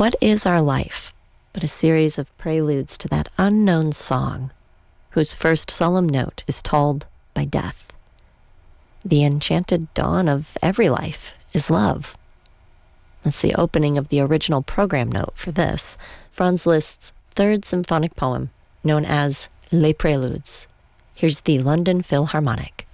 What is our life but a series of preludes to that unknown song, whose first solemn note is tolled by death? The enchanted dawn of every life is love. That's the opening of the original program note for this, Franz Liszt's third symphonic poem, known as Les Préludes. Here's the London Philharmonic.